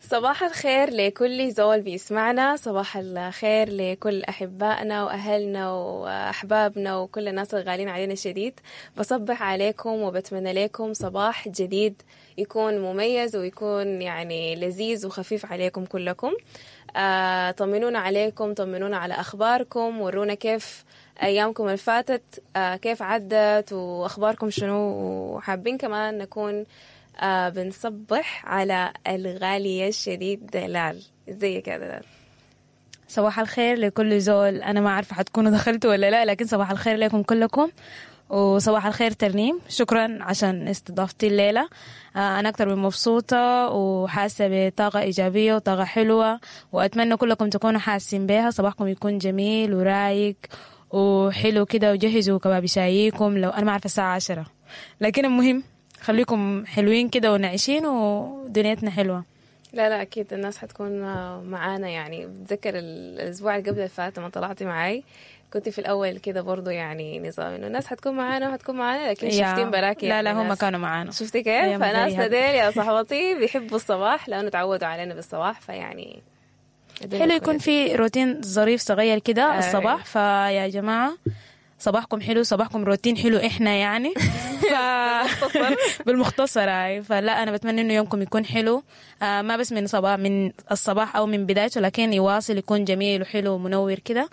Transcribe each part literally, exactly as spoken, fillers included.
صباح الخير لكل زول بيسمعنا، صباح الخير لكل أحبائنا وأهلنا وأحبابنا وكل الناس الغالين علينا الشديد. بصبح عليكم وبتمنى لكم صباح جديد يكون مميز ويكون يعني لذيذ وخفيف عليكم كلكم. آه، طمنونا عليكم، طمنونا على أخباركم، ورونا كيف أيامكم الفاتت، آه، كيف عدت وأخباركم شنو. وحابين كمان نكون آه بنصبح على الغالية الشديد دلال. ازيك يا دلال؟ صباح الخير لكل زول. أنا ما عارفة حتكونوا دخلتوا ولا لا، لكن صباح الخير لكم كلكم، وصباح الخير ترنيم. شكرا عشان استضافتي الليلة. آه أنا أكتر من مبسوطة وحاسة بطاقة إيجابية وطاقة حلوة، وأتمنى كلكم تكونوا حاسين بها. صباحكم يكون جميل ورايق وحلو كده، وجهزوا كباب شايكم. لو أنا ما عارفة الساعة عشرة، لكن المهم خليكم حلوين كده ونعيشين ودنيتنا حلوة. لا لا أكيد الناس حتكون معانا. يعني بتذكر الأسبوع اللي قبل الفات لما طلعتي معاي كنت في الأول كده برضو يعني نظام إنه الناس حتكون معانا وحتكون معانا، لكن شفتين براكي. لا لا هم كانوا معانا. شفتي كيف؟ فناس ديل يا صحبتي بيحبوا الصباح لأنه تعودوا علينا بالصباح، فيعني حلو يكون في روتين ظريف صغير كده آه الصباح. فيا جماعة صباحكم حلو، صباحكم روتين حلو إحنا يعني ف... بالمختصر هاي. فلا أنا بتمنى إنه يومكم يكون حلو، آه ما بس من صباح من الصباح أو من بدايته، لكن يواصل يكون جميل وحلو ومنور كده.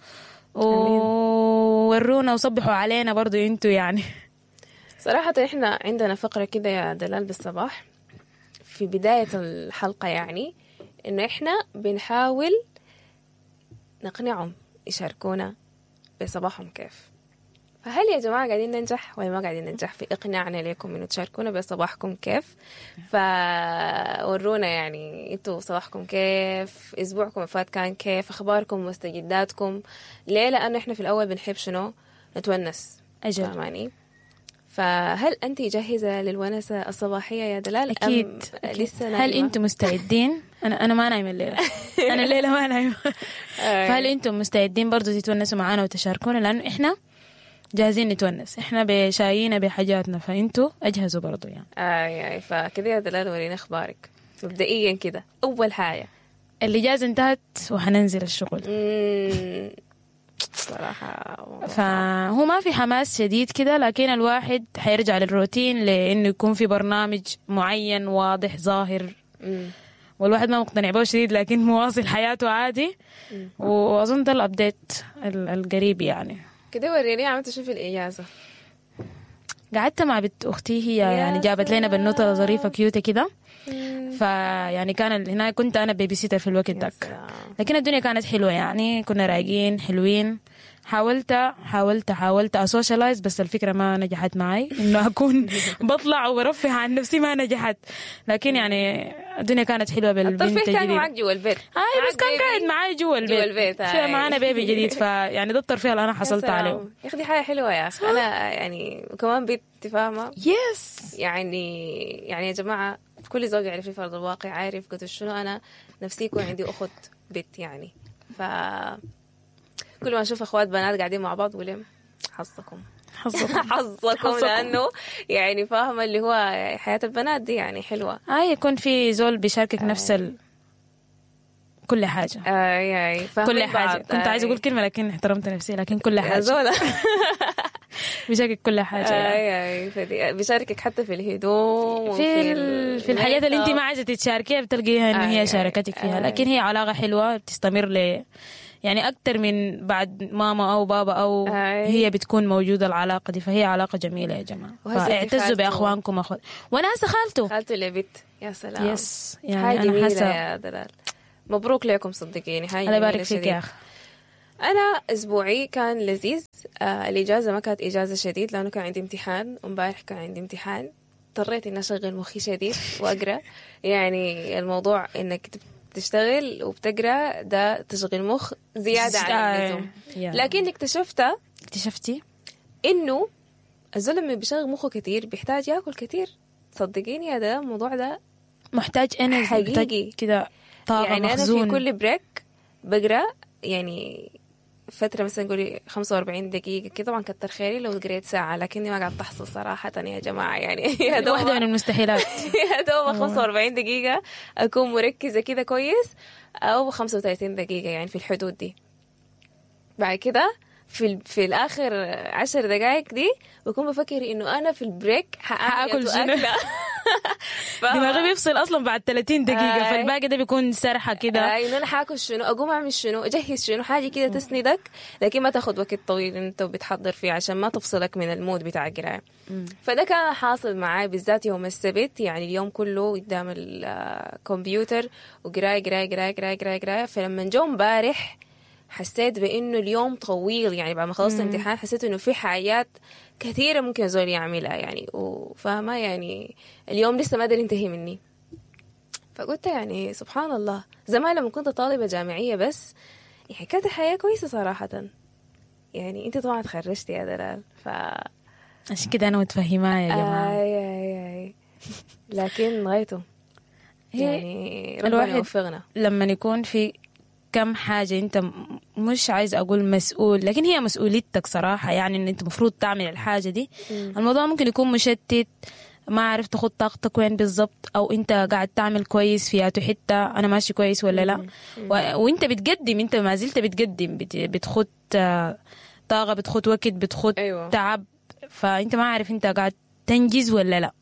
وورونا وصبحوا علينا برضو انتوا يعني. صراحة إحنا عندنا فقرة كده يا دلال بالصباح في بداية الحلقة، يعني إنه إحنا بنحاول نقنعهم يشاركونا بصباحهم كيف. فهل يا جماعة قاعدين ننجح ولا ما قاعدين ننجح في إقناعنا لكم إنه تشاركونا بصباحكم كيف؟ فورونا يعني إنتوا صباحكم كيف، أسبوعكم فات كان كيف، أخباركم مستجداتكم. ليه؟ لأنه إحنا في الأول بنحب شنو؟ نتونس. أجل فهماني؟ فهل أنت جاهزة للونسة الصباحية يا دلال؟ أكيد, أكيد. لسه نايمة؟ هل أنتم مستعدين؟ أنا أنا ما نايمة الليلة أنا الليلة ما نايمة فهل أنتم مستعدين برضو تتونسوا معانا وتشاركونا؟ لأنه إحنا جاهزين نتونس، إحنا بشايينا بحاجاتنا، فأنتوا أجهزوا برضو يعني. آه فكده يا دلال ورينا أخبارك مبدئيا كده. أول حاجة الإجازة انتهت وحننزل الشغل صراحة، فهو ما في حماس شديد كده، لكن الواحد حيرجع للروتين لأنه يكون في برنامج معين واضح ظاهر. مم. والواحد ما مقتنع به شديد لكن مواصل حياته عادي. مم. وأظن ده الأبديت القريب يعني. كده وريني عملت شو في الإجازة؟ قعدت مع بنت أختي، هي يعني جابت لنا بنوتة ظريفة كيوتة كده، فيعني كان هناك كنت أنا بيبي سيتر في الوقت داك، لكن الدنيا كانت حلوة يعني، كنا رايقين حلوين. حاولت حاولت حاولت أسوشيالايز، بس الفكرة ما نجحت معي إنه أكون بطلع وبرفه عن نفسي، ما نجحت. لكن يعني الدنيا كانت حلوة بالبنت الجديد. كان معك جوا البيت؟ آه بس كان قاعد معاي جوا البيت, جوا البيت في معانا بيبي جديد، فيعني ده الترفيه اللي أنا حصلت عليه. يا أخي دي حاجة حلوة يا أخي. أنا يعني وكمان بنت فاهمة. يس يعني يعني يا جماعة كل زوج يعرف في فرض الواقع عارف قلت شنو. أنا نفسي يكون عندي أخت بنت يعني، ف كل ما أشوف أخوات بنات قاعدين مع بعض ولم حظكم حظكم حظكم لأنه يعني فاهمة اللي هو حياة البنات دي يعني حلوة. آه يكون في زول بيشاركك آه. نفس ال... كل حاجة آه يعني كل حاجة. كنت آه. عايزة أقول كلمة لكن احترمت نفسي، لكن كل حاجة زولة بيشاركك كل حاجة يعني. آه بيشاركك حتى في الهدوم في ال... في الحاجات اللي انت ما عايزة تتشاركيها بتلقيها إنه آه هي شاركتك فيها. آه لكن هي علاقة حلوة بتستمر ل يعني أكتر من بعد ماما أو بابا أو آه. هي بتكون موجودة العلاقة دي، فهي علاقة جميلة يا جماعة. فاعتزوا بأخوانكم أخوات. وأنا هسه خالته خالته اللي بيت. يا سلام. يس يعني حاجة جميلة يا دلال. مبروك لكم صدقيني. هاي الله يبارك فيك يا أخي. أنا أسبوعي كان لذيذ. آه الإجازة ما كانت إجازة شديد لأنه كان عندي امتحان، ومبارح كان عندي امتحان، اضطريت إني أشغل مخي شديد وأقرأ. يعني الموضوع إنك تشتغل وبتقرأ ده تشغيل مخ زيادة عن اللزوم. لكن اكتشفت اكتشفتي إنه الزلمة اللي بيشغل مخه كتير بيحتاج يأكل كتير. صدقيني يا ده الموضوع ده محتاج أنا حقيقي كده طاقة يعني مخزون. أنا في كل بريك بقرأ يعني فترة مثلا نقولي خمسة وأربعين دقيقة كده، طبعا كتر خيري لو قريت ساعة، لكني ما قاعد تحصل صراحة يا جماعة يعني. واحدة من المستحيلات. يا دوب خمسة وأربعين دقيقة أكون مركزة كده كويس، أو خمسة وثلاثين دقيقة يعني في الحدود دي. بعد كده في في الآخر عشر دقائق دي بكون بفكر إنه أنا في البريك حاكل شنو. ف... دماغي بيفصل أصلا بعد ثلاثين دقيقة. آه. فالباقي ده بيكون سرحة كده. آه إنه أنا حاكل شنو، أقوم أعمل شنو، أجهز شنو، حاجة كده تسندك، لكن ما تاخد وقت طويل أنت بتحضر فيه عشان ما تفصلك من المود بتاع القراءة. فده كان حاصل معي بالذات يوم السبت، يعني اليوم كله قدام الكمبيوتر وقراءة قراءة قراءة قراءة قراءة قراءة. فلما جو امبارح حسيت بإنه اليوم طويل، يعني بعد ما خلصت الامتحان حسيت إنه في حاجات كثيرة ممكن زول يعملها يعني، وفاهمة يعني اليوم لسه ما قدر ينتهي مني. فقلت يعني سبحان الله، زمان لما كنت طالبة جامعية بس يعني كانت الحياة كويسة صراحة. يعني انت طبعا تخرجتي يا دلال، ف عشان كده أنا متفهمة يا جماعة. آي آي آي. لكن غايته يعني ربنا يوفقنا. لما يكون في كم حاجة أنت مش عايز أقول مسؤول، لكن هي مسؤوليتك صراحة، يعني أن أنت مفروض تعمل الحاجة دي. م. الموضوع ممكن يكون مشتت، ما عارف تاخد طاقتك وين بالضبط، أو أنت قاعد تعمل كويس فيها حتة أنا ماشي كويس ولا لا. و... وأنت بتقدم، أنت ما زلت بتقدم، بت... بتخد طاقة، بتخد وقت، بتخد أيوة. تعب، فأنت ما عارف أنت قاعد تنجز ولا لا.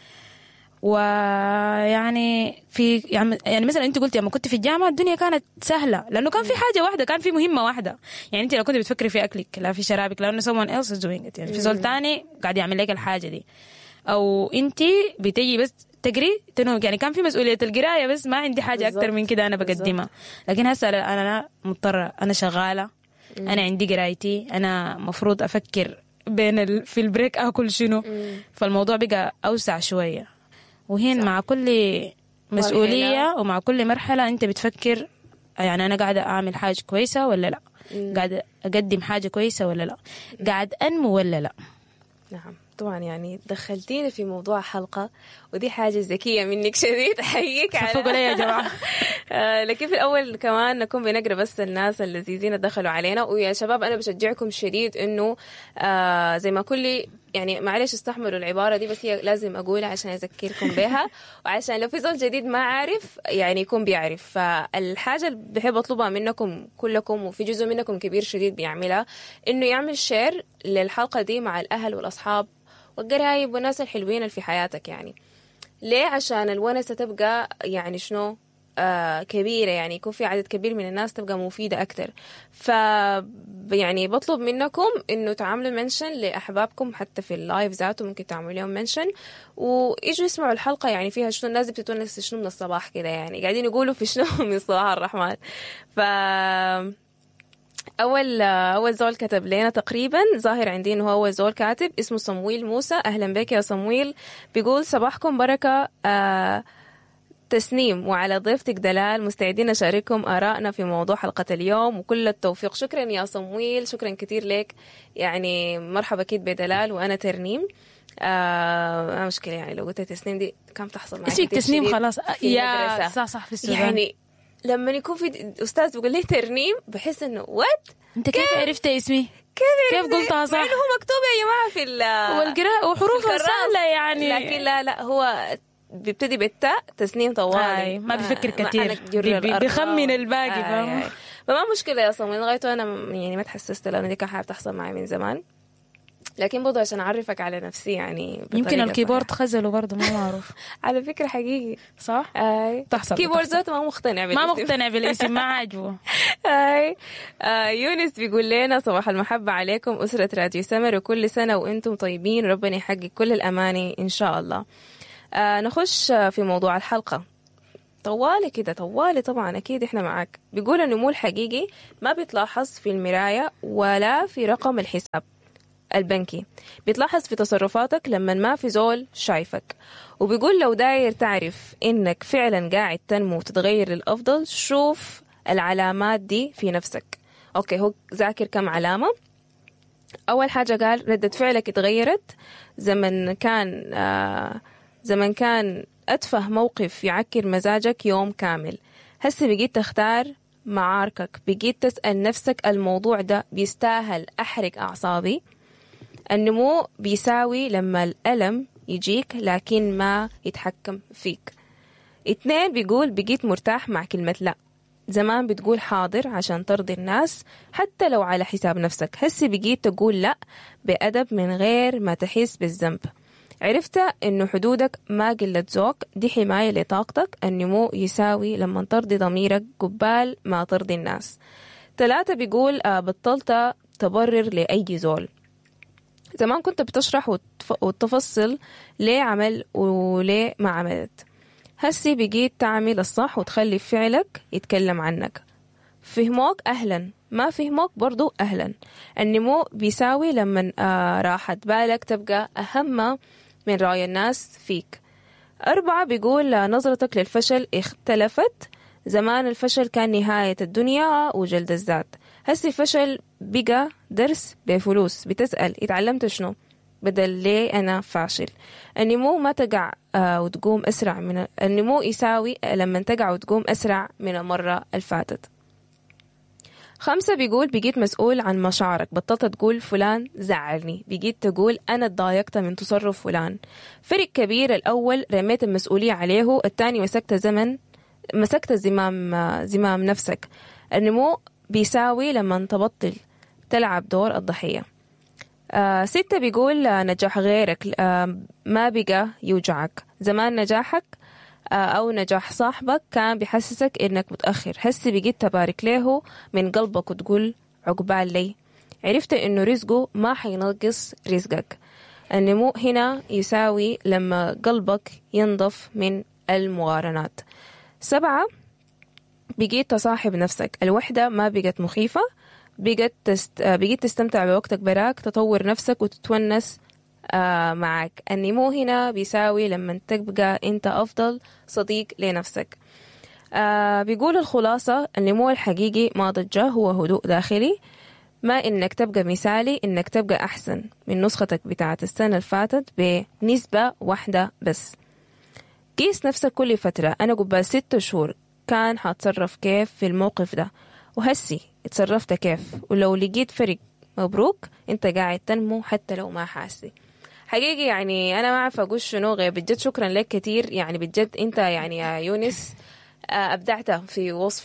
ويعني في يعني مثلا انت قلتي لما كنت في الجامعه الدنيا كانت سهله، لانه كان في حاجه واحده، كان في مهمه واحده. يعني انت لو كنت بتفكري في اكلك لا في شرابك، لانه someone else is doing it، يعني في زول تاني قاعد يعمل لك الحاجه دي، او انت بتيجي بس تقري تنو. يعني كان في مسؤوليه القرايه بس ما عندي حاجه اكتر من كده انا بقدمها. لكن هسه انا مضطره، انا شغاله، انا عندي قرايتي، انا مفروض افكر بين ال... في البريك اكل شنو. فالموضوع بقى اوسع شويه. وهنا مع كل مسؤولية ومع كل مرحلة أنت بتفكر يعني أنا قاعدة أعمل حاجة كويسة ولا لا، قاعدة أقدم حاجة كويسة ولا لا، قاعد أنمو ولا لا. نعم طبعا، يعني دخلتيني في موضوع حلقة، ودي حاجة ذكية منك شديد، أحييك على صفقوا لي يا جماعة. لكن في الأول كمان نكون بنقرأ بس الناس اللذيذين دخلوا علينا. ويا شباب أنا بشجعكم شديد إنه آه زي ما كل يعني معلش استحملوا العبارة دي، بس هي لازم أقولها عشان أذكركم بها، وعشان لو في زول جديد ما عارف يعني يكون بيعرف. فالحاجة اللي بحب أطلبها منكم كلكم، وفي جزء منكم كبير شديد بيعملها، إنه يعمل شير للحلقة دي مع الأهل والأصحاب والقرايب والناس الحلوين اللي في حياتك. يعني ليه؟ عشان الونسة تبقى يعني شنو آه كبيرة، يعني يكون في عدد كبير من الناس تبقى مفيدة أكتر. ف يعني بطلب منكم إنه تعملوا منشن لأحبابكم، حتى في اللايف ذاته ممكن تعملوا لهم منشن ويجوا يسمعوا الحلقة. يعني فيها شنو الناس بتتونس شنو من الصباح كده، يعني قاعدين يقولوا في شنو من صباح الرحمن. ف أول أول زول كتب لنا تقريبا، ظاهر عندي إنه هو زول كاتب اسمه صمويل موسى. أهلا بك يا صمويل. بيقول صباحكم بركة آه تسنيم، وعلى ضيفتك دلال، مستعدين نشارككم آرائنا في موضوع حلقة اليوم، وكل التوفيق. شكرا يا صمويل، شكرا كتير لك. يعني مرحبا كيد بدلال، وأنا ترنيم. آه مشكلة يعني لو قلت تسنيم دي كم تحصل معي اسمك تسنيم خلاص يا صح صح في السودان. يعني لما يكون في أستاذ بيقول لي ترنيم بحس إنه وات أنت كيف, كيف عرفت اسمي؟ كيف, كيف قلتها صح؟ مع إنه هو مكتوب يا جماعة في ال والقراءة وحروفها سهلة يعني، لكن لا لا هو بيبتدي بالتاء تسنيم طوالي، ما بيفكر كتير، بيخمن الباقي. فاهم؟ فما مشكلة يا صمويل، لغايته أنا يعني ما تحسست لأن دي كان حاجة بتحصل معي من زمان، لكن برضه عشان أعرفك على نفسي يعني يمكن الكيبورد خزله برضه ما معروف. على فكرة حقيقي صح؟ أي تحصل كيبورد ذاته ما مقتنع بالاسم، ما مقتنع بالاسم، ما عاجبه. أي آه يونس بيقول لنا صباح المحبة عليكم أسرة راديو سمر، وكل سنة وأنتم طيبين، ربنا يحقق كل الأماني إن شاء الله. آه نخش في موضوع الحلقة. طوالي كده طوالي طبعا أكيد إحنا معاك. بيقول النمو الحقيقي ما بيتلاحظ في المراية ولا في رقم الحساب البنكي، بيتلاحظ في تصرفاتك لما ما في زول شايفك. وبيقول لو داير تعرف إنك فعلا قاعد تنمو وتتغير للأفضل، شوف العلامات دي في نفسك. أوكي، هو ذاكر كم علامة. أول حاجة قال ردة فعلك اتغيرت زمن كان آه زمن كان أتفه موقف يعكر مزاجك يوم كامل، هسه بقيت تختار معاركك بقيت تسأل نفسك الموضوع ده بيستاهل أحرق أعصابي. النمو بيساوي لما الألم يجيك لكن ما يتحكم فيك. اتنين بيقول بقيت مرتاح مع كلمة لا. زمان بتقول حاضر عشان ترضي الناس حتى لو على حساب نفسك، هسي بقيت تقول لا بأدب من غير ما تحس بالذنب. عرفت إنه حدودك ما قلة ذوق، دي حماية لطاقتك. النمو يساوي لما ترضي ضميرك قبال ما ترضي الناس. ثلاثة بيقول آه بطلت تبرر لأي زول. زمان كنت بتشرح وتفصل ليه عمل وليه ما عملت، هسي بقيت تعمل الصح وتخلي فعلك يتكلم عنك. فهموك أهلا، ما فهموك برضو أهلا. النمو بيساوي لما آه راحة بالك تبقى أهم من رأي الناس فيك. أربعة بيقول آه نظرتك للفشل اختلفت. زمان الفشل كان نهاية الدنيا وجلد الذات، هسي الفشل بقى درس بفلوس، بتسأل اتعلمت شنو بدل ليه أنا فاشل. النمو ما تقع آه وتقوم أسرع من النمو يساوي لما تقع وتقوم أسرع من المرة الفاتت. خمسة بيقول بقيت مسؤول عن مشاعرك، بطلت تقول فلان زعلني، بقيت تقول أنا اتضايقت من تصرف فلان. فرق كبير، الأول رميت المسؤولية عليه، الثاني مسكت زمن مسكت زمام زمام نفسك. النمو بيساوي لما تبطل تلعب دور الضحية. آه ستة بيقول آه نجاح غيرك آه ما بقى يوجعك. زمان نجاحك آه أو نجاح صاحبك كان بيحسسك إنك متأخر، هسي بقيت تبارك له من قلبك وتقول عقبال لي. عرفت إنه رزقه ما حينقص رزقك. النمو هنا يساوي لما قلبك ينضف من المقارنات. سبعة بقيت تصاحب نفسك. الوحدة ما بقت مخيفة، بقيت تست... بقيت تستمتع بوقتك براك، تطور نفسك وتتونس آه معك. النمو هنا بيساوي لما تبقى انت افضل صديق لنفسك. آه بيقول الخلاصة النمو الحقيقي ما ضجه، هو هدوء داخلي، ما انك تبقى مثالي، انك تبقى احسن من نسختك بتاعت السنة اللي فاتت بنسبة واحدة بس. قيس نفسك كل فترة، انا قبل ست شهور كان حاتصرف كيف في الموقف ده، وهسي اتصرفت كيف، ولو لقيت فرق مبروك، انت قاعد تنمو حتى لو ما حاسي. حقيقي يعني انا ما اعرف اقول شنو غير بجد شكرا لك كتير. يعني بجد انت يعني يا يونس ابدعت في وصف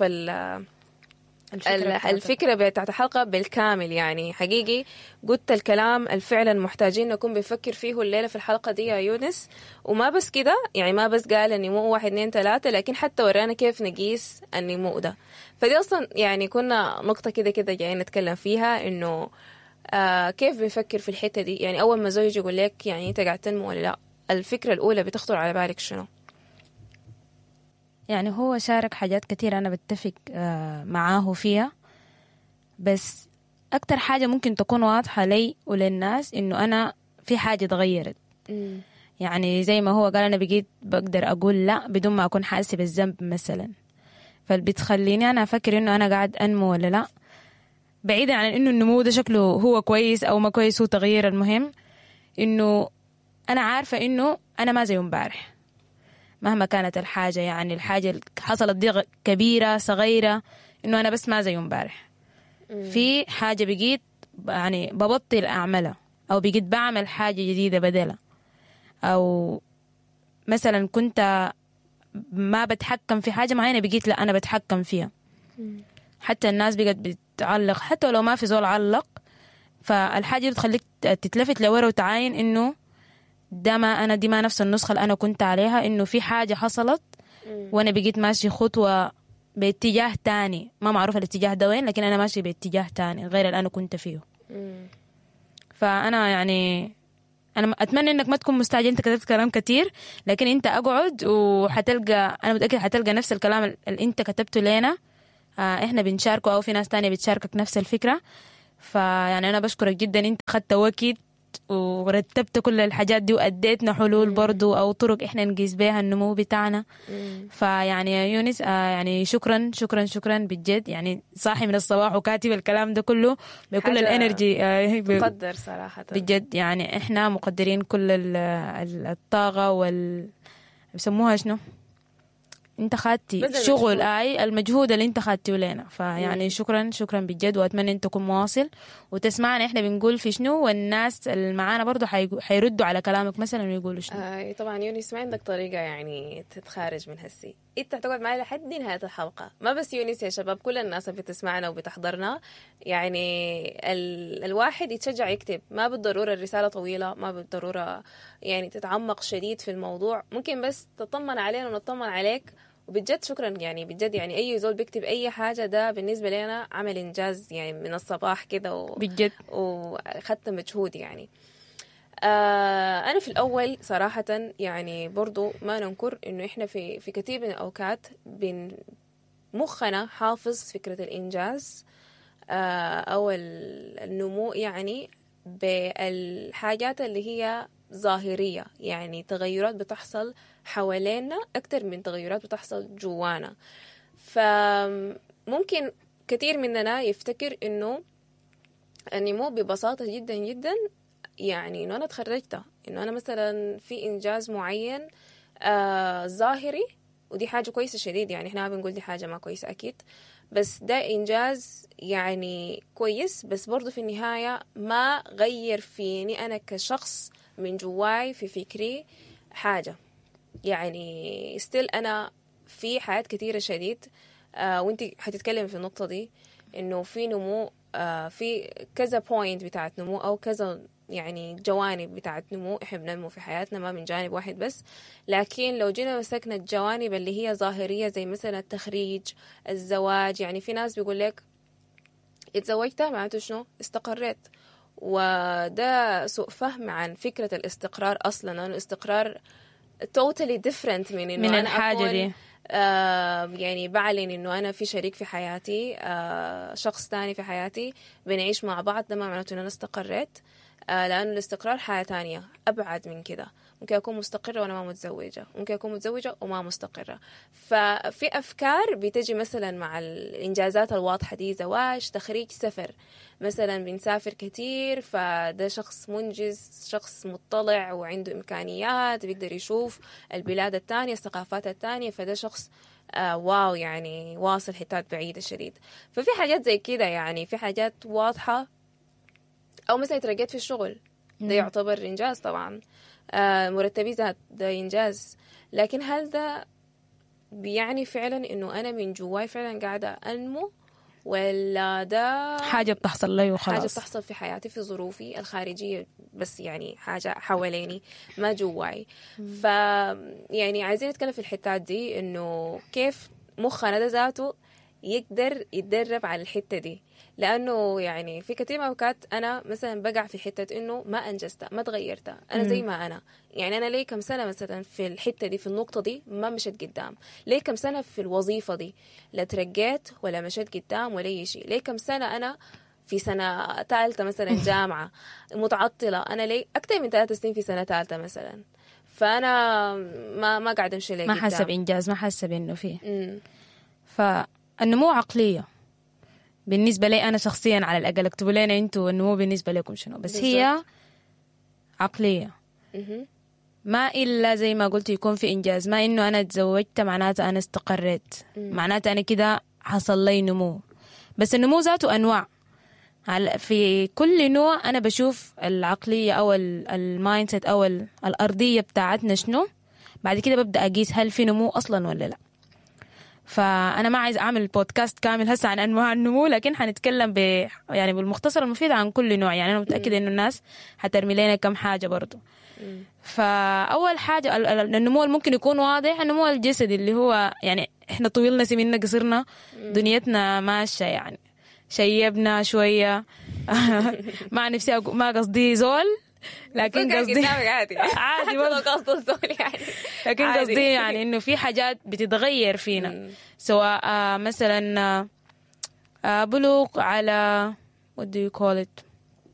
الفكرة, الفكرة بتاعت الحلقة بالكامل. يعني حقيقي قلت الكلام الفعلا محتاجين نكون بنفكر فيه الليلة في الحلقة دي يا يونس. وما بس كده، يعني ما بس قال النمو واحد اثنين ثلاثة، لكن حتى ورانا كيف نقيس النمو ده. فدي أصلا يعني كنا نقطة كده كده جايين نتكلم فيها، إنه آه كيف بنفكر في الحتة دي. يعني أول ما زوجي يقول لك يعني أنت قاعد تنمو ولا لا، الفكرة الأولى بتخطر على بالك شنو؟ يعني هو شارك حاجات كتير أنا بتفق آه معاه فيها، بس أكتر حاجة ممكن تكون واضحة لي وللناس إنه أنا في حاجة تغيرت. م. يعني زي ما هو قال أنا بقيت بقدر أقول لا بدون ما أكون حاسة بالذنب مثلا، فبتخليني أنا أفكر إنه أنا قاعد أنمو ولا لا، بعيدا عن إنه النمو ده شكله هو كويس أو ما كويس، هو تغيير. المهم إنه أنا عارفة إنه أنا ما زي امبارح مهما كانت الحاجة، يعني الحاجة حصلت دي كبيرة صغيرة، إنه أنا بس ما زي امبارح. في حاجة بقيت يعني ببطل أعملها، أو بقيت بعمل حاجة جديدة بدلها، أو مثلا كنت ما بتحكم في حاجة معينة بقيت لا أنا بتحكم فيها. حتى الناس بقت بتعلق حتى لو ما في زول علق، فالحاجة اللي تخليك تتلفت لورا وتعاين إنه ده ما أنا دي ما نفس النسخة اللي أنا كنت عليها، إنه في حاجة حصلت وأنا بقيت ماشي خطوة باتجاه تاني، ما معروف الاتجاه ده وين، لكن أنا ماشي باتجاه تاني غير اللي أنا كنت فيه. فأنا يعني أنا أتمنى إنك ما تكون مستعجل. أنت كتبت كلام كتير، لكن أنت أقعد وحتلقى، أنا متأكد حتلقى نفس الكلام اللي أنت كتبته لنا آه إحنا بنشاركه، أو في ناس تانية بتشاركك نفس الفكرة. فيعني أنا بشكرك جدا، أنت خدت وقت ورتبت كل الحاجات دي وأديتنا حلول برضو أو طرق إحنا نقيس بيها النمو بتاعنا. فيعني يا يونس آه يعني شكرا شكرا شكرا بجد. يعني صاحي من الصباح وكاتب الكلام ده كله بكل الانرجي آه مقدر صراحة بجد. يعني إحنا مقدرين كل الطاقة وال بيسموها شنو انت خدتي شغل اي المجهود اللي انت خدتيه لنا. فيعني مم. شكرا شكرا بجد، واتمنى انت تكون مواصل وتسمعنا احنا بنقول في شنو، والناس اللي معانا برضو حيردوا على كلامك مثلا ويقولوا شنو. آه طبعا يونس ما عندك طريقة يعني تتخارج من هسي، انت هتقعد معي لحد نهاية الحلقة. ما بس يونس يا شباب، كل الناس اللي بتسمعنا وبتحضرنا، يعني ال... الواحد يتشجع يكتب. ما بالضرورة الرسالة طويلة، ما بالضرورة يعني تتعمق شديد في الموضوع، ممكن بس تطمن علينا ونطمن عليك. وبجد شكرا يعني بجد، يعني اي زول بيكتب اي حاجة ده بالنسبة لنا عمل انجاز يعني من الصباح كده و... بجد وخدت مجهود يعني. آه أنا في الأول صراحة يعني برضو ما ننكر إنه إحنا في في كثير من الأوقات بن مخنا حافظ فكرة الإنجاز آه أو النمو يعني بالحاجات اللي هي ظاهرية، يعني تغيرات بتحصل حوالينا أكتر من تغيرات بتحصل جوانا. فممكن كثير مننا يفتكر إنه النمو ببساطة جدا جدا يعني إنه أنا تخرجت، إنه أنا مثلا في إنجاز معين آه ظاهري، ودي حاجة كويسة شديد، يعني إحنا بنقول دي حاجة ما كويسة أكيد، بس ده إنجاز يعني كويس، بس برضو في النهاية ما غير فيني أنا كشخص من جواي في فكري حاجة. يعني ستيل أنا في حياة كتيرة شديد آه وانتي هتتكلم في النقطة دي، إنه في نمو آه في كذا بوينت بتاعت نمو أو كذا يعني جوانب بتاعت نمو. إحنا بننمو في حياتنا ما من جانب واحد بس، لكن لو جينا مسكنا الجوانب اللي هي ظاهرية زي مثلا التخريج، الزواج، يعني في ناس بيقول لك اتزوجت معناته شنو؟ استقريت. وده سوء فهم عن فكرة الاستقرار أصلا، لأنه الاستقرار totally different من إنه من أنا الحاجة أكون دي. آه يعني بعلن إنه أنا في شريك في حياتي، آه شخص تاني في حياتي بنعيش مع بعض، ده ما معناته إن أنا استقريت. آه لأنه الاستقرار حياة تانية أبعد من كده. ممكن أكون مستقرة وأنا ما متزوجة، ممكن أكون متزوجة وما مستقرة. ففي أفكار بتجي مثلا مع الإنجازات الواضحة دي، زواج، تخريج، سفر. مثلا بنسافر كتير، فده شخص منجز، شخص مطلع وعنده إمكانيات، بيقدر يشوف البلاد التانية، الثقافات التانية، فده شخص آه واو يعني واصل حتات بعيدة شديد. ففي حاجات زي كده، يعني في حاجات واضحة. أو مثلا ترقيت في الشغل، ده يعتبر إنجاز طبعا. آه مرتبي زاد، ده إنجاز. لكن هل ده بيعني فعلا إنه أنا من جواي فعلا قاعدة أنمو، ولا ده حاجة بتحصل لي وخلاص؟ حاجة بتحصل في حياتي، في ظروفي الخارجية بس، يعني حاجة حواليني ما جواي. ف يعني عايزين نتكلم في الحتات دي، إنه كيف مخنا ده ذاته يقدر يتدرب على الحتة دي. لأنه يعني في كثير من الأوقات أنا مثلا بقع في حتة إنه ما أنجزت، ما تغيرت، أنا زي ما أنا. يعني أنا لي كم سنة مثلا في الحتة دي، في النقطة دي ما مشيت قدام. لي كم سنة في الوظيفة دي لا ترقيت ولا مشيت قدام ولا أي شيء. لي كم سنة أنا في سنة ثالثة مثلا جامعة متعطلة. أنا لي أكثر من ثلاث سنين في سنة ثالثة مثلا، فأنا ما ما قاعدة أمشي لي ما قدام. حاسة بإنجاز، ما حاسة بإنه فيه. مم. فالنمو عقلية بالنسبة لي أنا شخصيا، على الأقل اكتبوا لنا أنتوا النمو بالنسبة لكم شنو. بس بالزبط. هي عقلية. مم. ما إلا زي ما قلت يكون في إنجاز. ما إنه أنا تزوجت معناته أنا استقريت، معناته أنا كده حصل لي نمو. بس النمو ذاته أنواع. في كل نوع أنا بشوف العقلية أو المايند سيت أو الأرضية بتاعتنا شنو، بعد كده ببدأ أقيس هل في نمو أصلا ولا لا. فأنا ما عايز أعمل بودكاست كامل هسه عن أنواع النمو، لكن حنتكلم ب يعني بالمختصر المفيد عن كل نوع. يعني أنا متأكدة إنه الناس حترمي لنا كم حاجة برضو. فأول حاجة النمو ممكن يكون واضح، النمو الجسدي اللي هو يعني إحنا طويلنا سمينا قصرنا دنيتنا ماشية، يعني شيبنا شوية. ما نفسي أقو... ما قصدي زول، لكن قصدي عادي عادي والله قصد الزول يعني. لكن قصدي يعني إنه في حاجات بتتغير فينا. مم. سواء آه مثلا آه بلوغ على what do you call it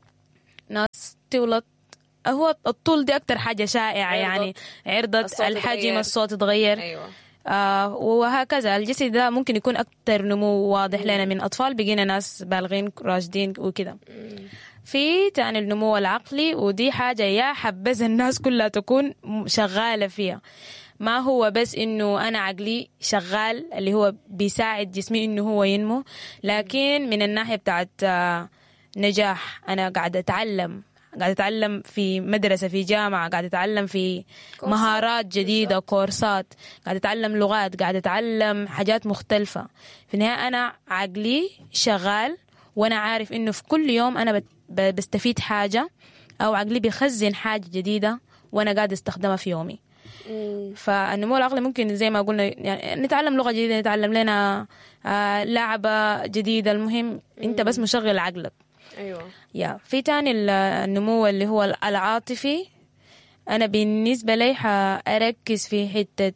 ناس تولد. هو الطول دي أكتر حاجة شائعة، عرضت. يعني عرضت الحجم، الصوت تغير. أيوة. آه وهكذا الجسد ده ممكن يكون أكتر نمو واضح مم. لنا من أطفال بقينا ناس بالغين راشدين وكده. في تاني النمو العقلي، ودي حاجة يا حبذا الناس كلها تكون شغالة فيها. ما هو بس إنه أنا عقلي شغال اللي هو بيساعد جسمي إنه هو ينمو، لكن من الناحية بتاعت نجاح أنا قاعدة أتعلم، قاعدة أتعلم في مدرسة، في جامعة، قاعدة أتعلم في مهارات جديدة، بالزبط. كورسات، قاعدة أتعلم لغات، قاعدة أتعلم حاجات مختلفة. في النهاية أنا عقلي شغال، وأنا عارف إنه في كل يوم أنا بستفيد حاجة، أو عقلي بيخزن حاجة جديدة وأنا قاعدة استخدمها في يومي. فالنمو العقلي ممكن زي ما قلنا يعني نتعلم لغة جديدة، نتعلم لنا آه لعبة جديدة، المهم أنت بس مشغل عقلك. أيوة. يا في تاني النمو اللي هو العاطفي. أنا بالنسبة لي حأركز في حتة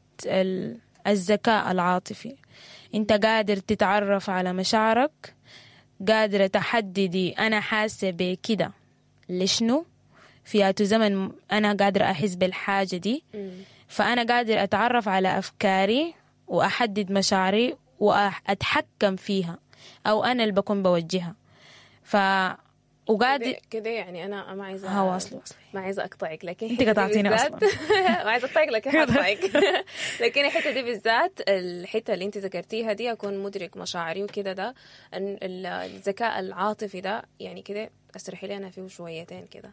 الذكاء العاطفي. أنت قادر تتعرف على مشاعرك، قادرة تحددي أنا حاسة بكده لشنو، في آتو زمن أنا قادرة أحس بالحاجة دي، فأنا قادر أتعرف على أفكاري وأحدد مشاعري وأتحكم فيها، أو أنا اللي بكون بوجهها. ف وقاعد كده يعني أنا ما عايزة ها واصلي واصلي ما عايزة أقطعك، لكن أنت قطعتيني أصلا. ما عايزة أقطعك لكن هقطعك. لكن الحتة دي بالذات، الحتة اللي أنت ذكرتيها دي، أكون مدرك مشاعري وكده، ده الذكاء العاطفي ده يعني كده أسرحي لي أنا فيه شويتين كده.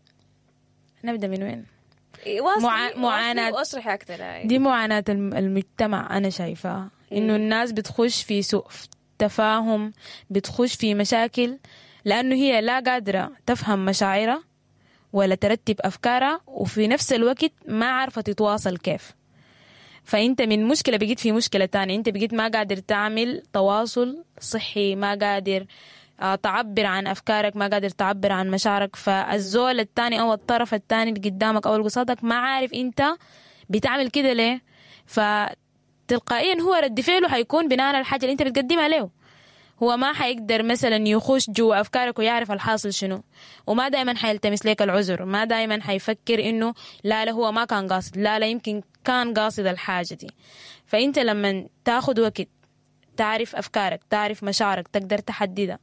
نبدأ من وين؟ مع... معاناة وأشرحي أكتر. دي معاناة المجتمع. أنا شايفة إنه الناس بتخش في سوء تفاهم، بتخش في مشاكل لأنه هي لا قادرة تفهم مشاعرها ولا ترتب أفكارها، وفي نفس الوقت ما عارفة تتواصل كيف. فأنت من مشكلة بقيت في مشكلة تانية، أنت بقيت ما قادر تعمل تواصل صحي، ما قادر تعبر عن أفكارك، ما قادر تعبر عن مشاعرك. فالزول التاني أو الطرف التاني اللي قدامك أو اللي قصادك ما عارف أنت بتعمل كده ليه، فتلقائيا هو رد فعله حيكون بناء على الحاجة اللي أنت بتقدمها له. هو ما حيقدر مثلا يخش جوا أفكارك ويعرف الحاصل شنو، وما دائما حيلتمس لك العذر، ما دائما حيفكر إنه لا لا هو ما كان قاصد، لا لا يمكن كان قاصد الحاجة دي. فأنت لما تاخد وقت تعرف أفكارك، تعرف مشاعرك، تقدر تحددها،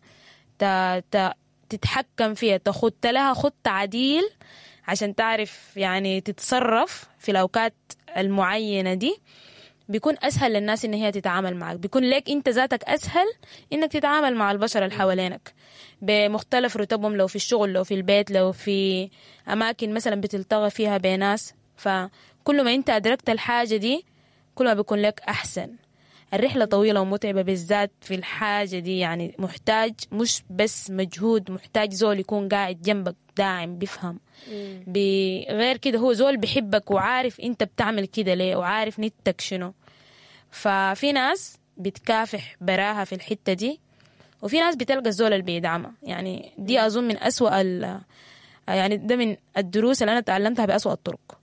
تتحكم فيها، تخط لها خطة عديل عشان تعرف يعني تتصرف في الأوقات المعينة دي، بيكون أسهل للناس إن هي تتعامل معك، بيكون لك أنت ذاتك أسهل إنك تتعامل مع البشر اللي حوالينك بمختلف رتبهم، لو في الشغل، لو في البيت، لو في أماكن مثلا بتلتقى فيها بناس. فكل ما أنت أدركت الحاجة دي كل ما بيكون لك أحسن. الرحلة طويلة ومتعبة بالذات في الحاجة دي، يعني محتاج مش بس مجهود، محتاج زول يكون قاعد جنبك داعم بيفهم. بغير كده هو زول بيحبك وعارف انت بتعمل كده ليه وعارف نتك شنو. ففي ناس بتكافح براها في الحتة دي، وفي ناس بتلقى الزول اللي بيدعمها. يعني دي أظن من أسوأ ال يعني ده من الدروس اللي أنا تعلمتها بأسوأ الطرق.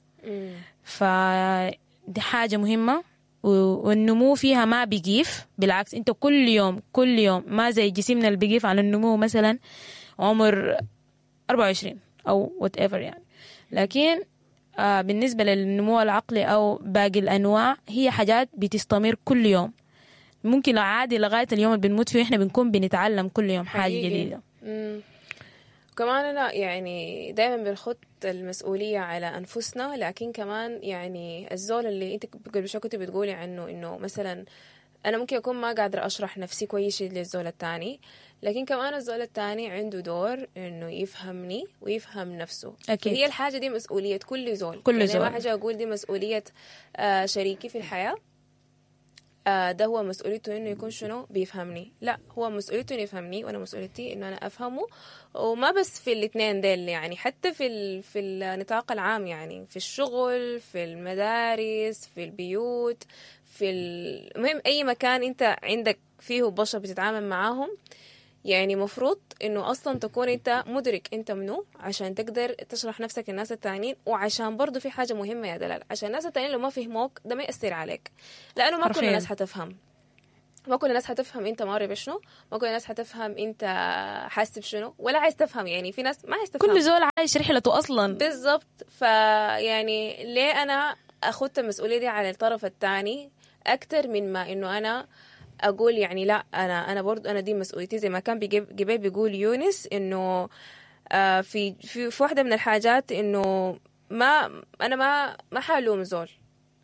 فدي حاجة مهمة، والنمو فيها ما بيقيف، بالعكس انت كل يوم كل يوم ما زي جسمنا اللي بيقيف على النمو مثلا عمر أربعة وعشرين او whatever يعني. لكن آه بالنسبة للنمو العقلي او باقي الانواع هي حاجات بتستمر كل يوم، ممكن عادي لغاية اليوم اللي بنموت فيه احنا بنكون بنتعلم كل يوم حاجة حقيقي. جديدة. مم. كمان أنا يعني دايما بنخط المسؤولية على أنفسنا، لكن كمان يعني الزول اللي أنت قبل شوي كنت بتقولي عنه إنه مثلا أنا ممكن أكون ما قادرة أشرح نفسي كويس للزول التاني، لكن كمان الزول التاني عنده دور إنه يفهمني ويفهم نفسه. أكيد. هي الحاجة دي مسؤولية كل زول، كل يعني زول. ما حاجة أقول دي مسؤولية آه شريكي في الحياة، آه ده هو مسؤوليته إنه يكون شنو بيفهمني، لا هو مسؤوليته إنه يفهمني وأنا مسؤوليتي إنه أنا أفهمه. وما بس في الاثنين ديل، يعني حتى في ال... في النطاق العام، يعني في الشغل، في المدارس، في البيوت، في المهم أي مكان أنت عندك فيه بشر بتتعامل معاهم، يعني مفروض إنه أصلا تكون أنت مدرك أنت منو عشان تقدر تشرح نفسك للناس التانيين. وعشان برضو في حاجة مهمة يا دلال، عشان الناس التانيين لو ما فهموك ده ما يأثر عليك، لأنه ما كل الناس هتفهم، ما كل الناس هتفهم انت ماري بشنو، ما كل الناس هتفهم انت حاسس بشنو ولا عايز تفهم. يعني في ناس ما عايز تفهم، كل زول عايش رحلته اصلا. بالضبط. فيعني ليه انا اخذت المسؤوليه دي على الطرف الثاني اكتر من ما انه انا اقول يعني لا انا انا برضو انا دي مسؤوليتي، زي ما كان جبال بيقول يونس انه آه في في في واحده من الحاجات انه ما انا ما ما حالوم زول،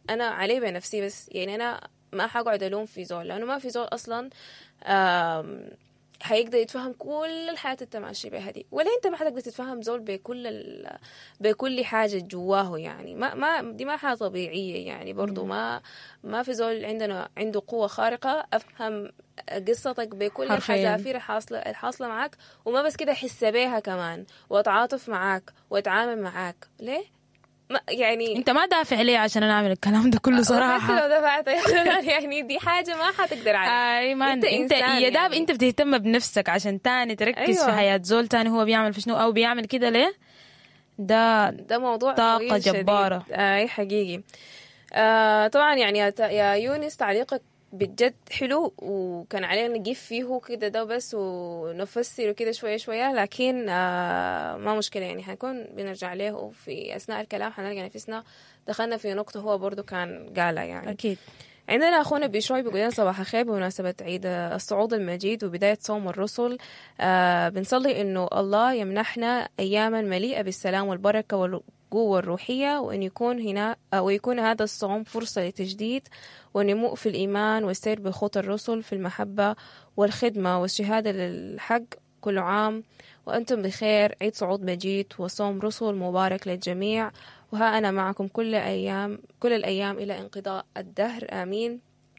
أنا عليه بنفسي بس، يعني أنا ما حقعد ألوم في زول، لأنه ما في زول أصلا آم حيقدر يتفهم كل الحياة التماشي بها دي، ولا انت ما حتقدر تتفهم زول بكل ال... بكل حاجة جواه، يعني ما ما دي ما حاجة طبيعية يعني. برضو ما ما في زول عندنا عنده قوة خارقة افهم قصتك بكل الحذافير الحاصلة الحاصلة معاك، وما بس كده احس بيها كمان واتعاطف معاك واتعامل معاك. ليه؟ ما يعني انت ما دافع ليه عشان انا اعمل الكلام ده كله صراحه؟ حتى لو دفعت يعني دي حاجه ما حتقدر عليها. اي ما انت انت يا داب يعني. انت بتهتم بنفسك عشان تاني تركز أيوة. في حياه زول تاني هو بيعمل في شنو او بيعمل كده ليه؟ ده ده موضوع طاقه جباره. اي حقيقي. آه طبعا يعني يا يونس تعليقك بجد حلو، وكان علينا نجيب فيه كده ده بس ونفسره كده شوية شوية، لكن آه ما مشكلة يعني، حنكون بنرجع له في أثناء الكلام، حنلقى نفسنا دخلنا في نقطة هو برضو كان قالها يعني. أكيد. عندنا أخونا بشوي بيقول لنا صباح الخير بمناسبة عيد الصعود المجيد وبداية صوم الرسل. آه بنصلي إنه الله يمنحنا أياما مليئة بالسلام والبركة والقوة الروحية، وأن يكون هنا ويكون هذا الصوم فرصة لتجديد ونمو في الإيمان والسير بخطى الرسل في المحبة والخدمة والشهادة للحق. كل عام وأنتم بخير، عيد صعود مجيد وصوم رسل مبارك للجميع، وها أنا معكم كل أيام كل الأيام إلى انقضاء الدهر، آمين.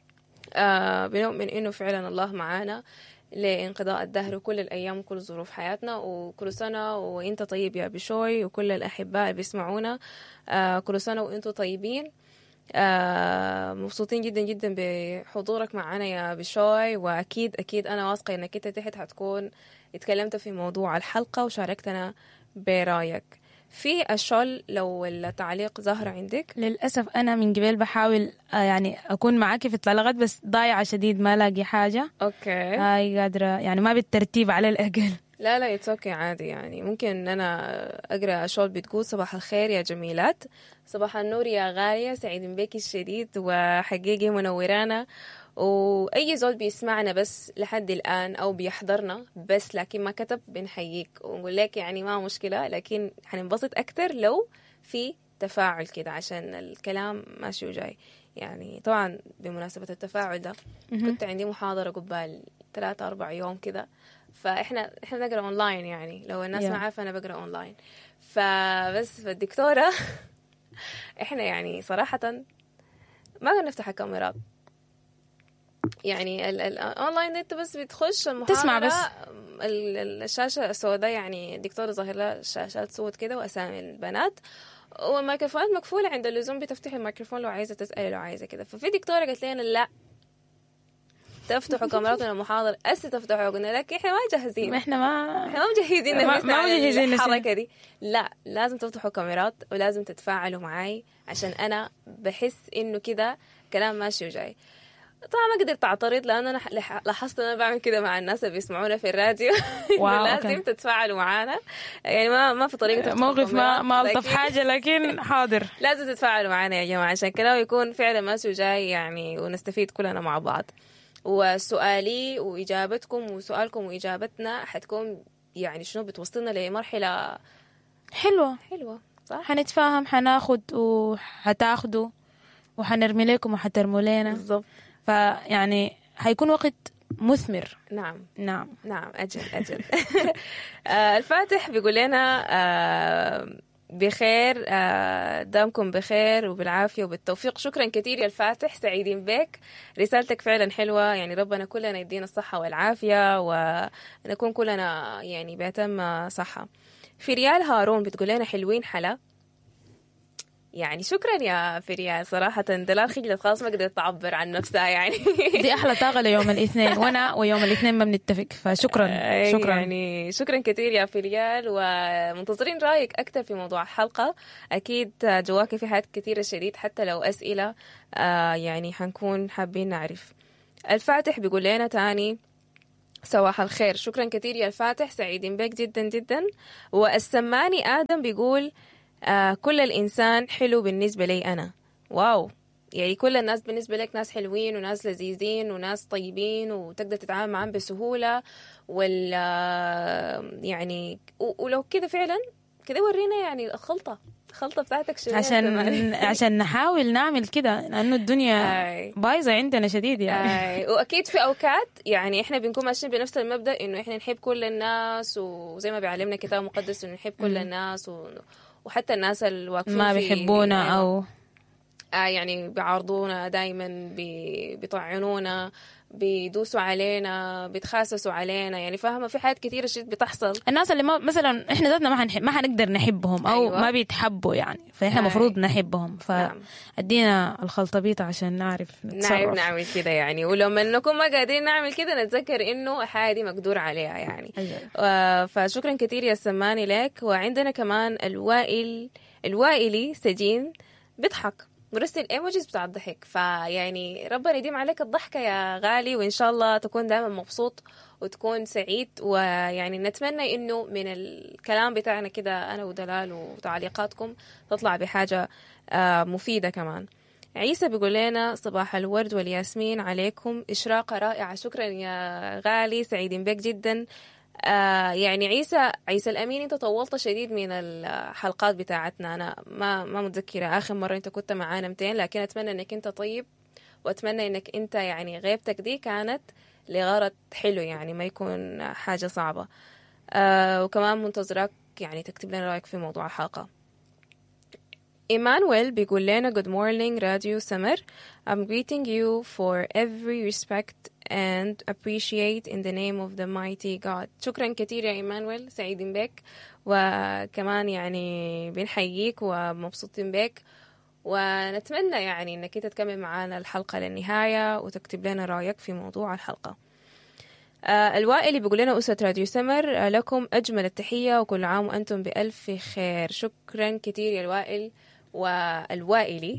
آه بنؤمن إنه فعلا الله معانا لانقضاء الدهر وكل الأيام وكل ظروف حياتنا، وكل سنة وإنت طيب يا بشوي وكل الأحباء اللي بيسمعونا. آه كل سنة وإنتوا طيبين. آه مبسوطين جدا جدا بحضورك معنا يا بشوي، وأكيد أكيد أنا واثقة إنك أنت تحت هتكون اتكلمت في موضوع الحلقة وشاركتنا برايك في الشول. لو التعليق ظهر عندك. للأسف أنا من قبل بحاول يعني أكون معاكي في التعليقات بس ضايعة شديد ما لاقي حاجة. أوكي. هاي قادرة يعني ما بالترتيب على الأقل. لا لا يتوكي عادي يعني، ممكن ان انا اقرا شول بتقول صباح الخير يا جميلات، صباح النور يا غالية، سعيدين بيكي الشديد وحقيقي منورانا، واي زول بيسمعنا بس لحد الان او بيحضرنا بس لكن ما كتب بنحييك ونقول لك يعني ما مشكلة، لكن حننبسط اكتر لو في تفاعل كده عشان الكلام ماشي وجاي يعني. طبعا بمناسبة التفاعل ده كنت عندي محاضرة قبال ثلاثة أربع يوم كده، فاحنا احنا نقرا اونلاين يعني، لو الناس yeah. ما عارفه انا بقرا اونلاين. فبس فالدكتوره احنا يعني صراحه ما نفتح الكاميرات يعني الاونلاين انت بس بتخش المحاضره تسمع بس الشاشه السوداء يعني الدكتوره ظاهر لها شاشات سود كده واسامي البنات والميكروفونات مقفوله، عند اللزوم بتفتح الميكروفون لو عايزه تسالي لو عايزه كده. ففي دكتوره قالت لنا لا تفتحوا كاميراتنا المحاضر أسي تفتحوا، قلنا لك إحنا ما جاهزين، إحنا ما إحنا ما مجهزين ما, ما مجهزين الحركة دي. لا لازم تفتحوا كاميرات ولازم تتفاعلوا معي عشان أنا بحس إنه كده كلام ماشي وجاي. طبعا ما قدرت أعترض لأن أنا لاحظت أنا بعمل كده مع الناس اللي بيسمعونا في الراديو لازم تتفاعلوا معنا يعني، ما ما في طريقة موقف ما ما ألطف حاجة لكن حاضر لازم تتفاعلوا معنا يا جماعة عشان كده يكون فعلا ماشي وجاي يعني ونستفيد كلنا مع بعض. وسؤالي وإجابتكم وسؤالكم وإجابتنا حتكون يعني شنو بتوصلنا لمرحلة حلوة حلوة صح؟ حنتفاهم حناخد وحتاخدوا وحنرمي لكم وحترموا لنا بالضبط. فيعني حيكون وقت مثمر. نعم نعم نعم أجل أجل آه الفاتح بيقول لنا آه بخير، دامكم بخير وبالعافية وبالتوفيق. شكرا كثير يا الفاتح، سعيدين بك، رسالتك فعلا حلوة يعني، ربنا كلنا يدينا الصحة والعافية ونكون كلنا يعني بيتم صحة. في ريال هارون بتقول لنا حلوين حلا، يعني شكرا يا فريال صراحة دلال خجلت خلاص ما قدرت تعبر عن نفسها يعني دي أحلى طاقة ليوم الاثنين وانا ويوم الاثنين ما بنتفق، فشكرا شكرا يعني شكرا كثير يا فريال، ومنتظرين رأيك أكثر في موضوع الحلقة. أكيد جواك في حاجات كثيرة شديد حتى لو أسئلة آه يعني حنكون حابين نعرف. الفاتح بيقول لنا تاني صباح الخير، شكرا كثير يا الفاتح، سعيدين بك جدا جدا. والسماني آدم بيقول آه كل الإنسان حلو بالنسبة لي أنا. واو، يعني كل الناس بالنسبة لك ناس حلوين وناس لذيذين وناس طيبين وتقدر تتعامل معهم بسهولة ولا يعني ولو كده فعلا كده ورينا يعني الخلطة الخلطة بتاعتك شوية عشان عشان نحاول نعمل كده لأنه الدنيا أي. بايظة عندنا شديد يعني. أي. وأكيد في أوقات يعني إحنا بنكون ماشيين بنفس المبدأ إنه إحنا نحب كل الناس، وزي ما بيعلمنا كتاب مقدس إنه نحب كل الناس و... وحتى الناس اللي واقفين ما بيحبونا أيوة. أو آه يعني بيعارضونا دايما، بي... بيطعنونا، بيدوسوا علينا، بيتخاسسوا علينا، يعني فاهمة في حاجات كثيرة شيء بتحصل. الناس اللي ما مثلا احنا ذاتنا ما حنحب ما حنقدر نحبهم او أيوة. ما بيتحبوا يعني، فاحنا مفروض نحبهم. فادينا الخلطة بيطة عشان نعرف نتصرف. نعرف نعمل كده يعني، ولما نكون ما قادرين نعمل كده نتذكر انه حاجة دي مقدور عليها يعني. أيوة. فشكرا كثير يا سماني لك. وعندنا كمان الوائل الوائلي سجين بيضحك مرسل ايموجيز بتاع الضحك، فيعني ربنا يديم عليك الضحكة يا غالي، وإن شاء الله تكون دائما مبسوط وتكون سعيد. ويعني نتمنى إنه من الكلام بتاعنا كده أنا ودلال وتعليقاتكم تطلع بحاجة مفيدة كمان. عيسى بيقول لنا صباح الورد والياسمين عليكم، إشراقة رائعة. شكرا يا غالي، سعيدين بك جدا. آه يعني عيسى عيسى الأمين، أنت طولت شديد من الحلقات بتاعتنا، أنا ما ما متذكرة آخر مرة أنت كنت معانا متين، لكن أتمنى أنك أنت طيب، وأتمنى أنك أنت يعني غيبتك دي كانت لغرض حلو يعني ما يكون حاجة صعبة. آه وكمان منتظرك يعني تكتب لنا رأيك في موضوع الحلقة. إيمانويل بيقول لنا good morning راديو سمر, I'm greeting you for every respect and appreciate in the name of the mighty God. شكرا كتير يا إيمانويل، سعيدين بك، وكمان يعني بنحييك ومبسوطين بك، ونتمنى يعني انك انت تكمل معانا الحلقة للنهاية وتكتب لنا رأيك في موضوع الحلقة. آه الوائلي بيقول لنا أسرة راديو سمر آه لكم أجمل التحية وكل عام وأنتم بألف خير. شكرا كتير يا الوائل والوائلي،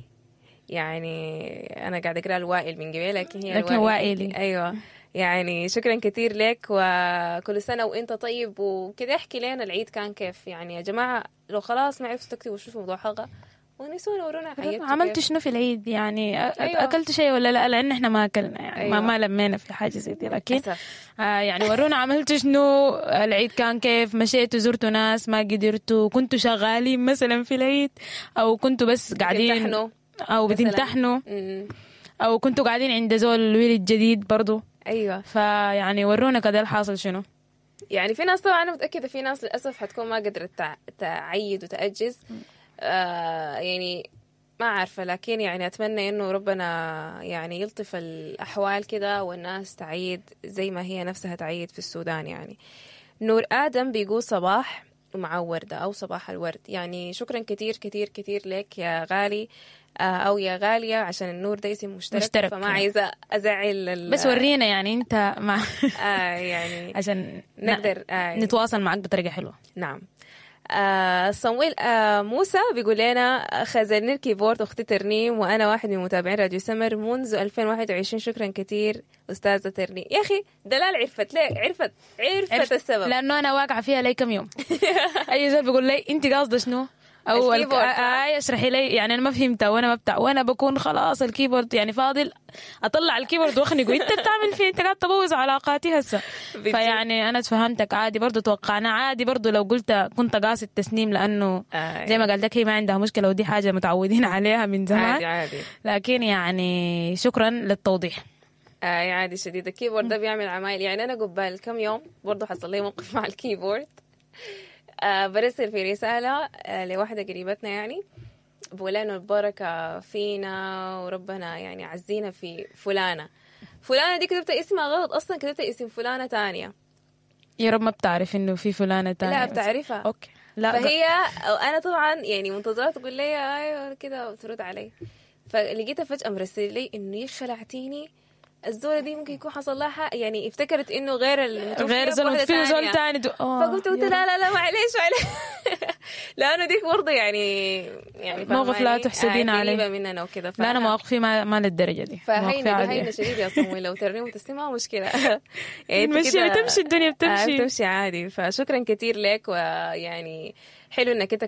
يعني أنا قاعدة أقرأ الوائل من قبل لكن هي لكن وائلي. أيوة يعني شكرا كتير لك، وكل سنة وأنت طيب وكده. احكي لنا العيد كان كيف يعني يا جماعة، لو خلاص ما عرفتوا تكتبوا شوفوا موضوع حلقة ونسونا ورونا حياتكم. عملت شنو في العيد يعني؟ أيوة. أكلت شيء ولا لا؟ لأن إحنا ما أكلنا يعني. أيوة. ما ما لمينا في حاجة زي دي، لكن آه يعني ورونا عملت شنو، العيد كان كيف، مشيتوا زرتوا ناس ما قدرتوا، كنتوا شغالين مثلا في العيد، أو كنتوا بس قاعدين أو بتمتحنوا، أو كنتوا قاعدين عند زول الولد جديد برضو. أيوة. فيعني ورونا كده الحاصل شنو. يعني في ناس طبعا أنا متأكدة في ناس للأسف حتكون ما قدرت تعيد وتأجز، آه يعني ما عارفة، لكن يعني أتمنى إنه ربنا يعني يلطف الأحوال كده والناس تعيد زي ما هي نفسها تعيد في السودان. يعني نور آدم بيقول صباح ومع وردة أو صباح الورد. يعني شكرا كتير كتير كتير لك يا غالي أو يا غالية، عشان النور ده اسم مشترك, مشترك فما عايزة أزعل بس ورينا يعني أنت مع آه يعني عشان نقدر آه نتواصل معك بطريقة حلوة. نعم. آه صمويل آه موسى بيقول لنا خزن الكيبورد أختي ترنيم، وأنا واحد من متابعين راديو سمر منذ ألفين وواحد وعشرين. شكرا كتير أستاذة ترنيم. يا أخي دلال عرفت ليه عرفت عرفت, عرفت السبب، لأنه أنا واقعة فيها لي كم يوم. أي زول بيقول لي أنت قاصدة شنو أو الكيبورد آه اشرحي لي، يعني أنا ما فهمتها وأنا ما بتاع، وأنا بكون خلاص الكيبورد يعني فاضل أطلع الكيبورد وأخنق، وأنت بتعمل فيه أنت قاعد تبوظ علاقاتي هسه. فيعني أنا تفهمتك عادي، برضو توقعنا عادي، برضو لو قلت كنت قاصد تسنيم لأنه آه زي ما قلت لك هي ما عندها مشكلة ودي حاجة متعودين عليها من زمان عادي عادي. لكن يعني شكرا للتوضيح. آه عادي شديد. الكيبورد ده بيعمل عمايل، يعني أنا قبل كم يوم برضو حصل لي موقف مع الكيبورد. آه برسل في رسالة آه لواحدة قريبتنا يعني بقول إنه البركة فينا وربنا يعني عزينا في فلانة فلانة دي كتبت اسمها غلط أصلا، كتبت اسم فلانة تانية. يا رب ما بتعرف إنه في فلانة تانية. لا بتعرفها. أوكي. لا فهي أنا طبعا يعني منتظرة تقول لي أيوة كده وترد علي، فلقيتها فجأة مرسل لي إنه يخلعتيني الزولة دي ممكن يكون حصل لها يعني افتكرت انه غير غير زول في زول ثاني دو... فقلت قلت لا لا لا معليش معليش لانه ديك برضه يعني يعني موقف لا تحسدين عليه قريبه مننا وكده. لا انا مواقفي ما ما للدرجه دي، فهينا هينا شديد يا صموي لو ترنيم وتسمعها مشكله يعني مشي بتمشي الدنيا بتمشي آه بتمشي عادي. فشكرا كتير لك، ويعني حلو انك انت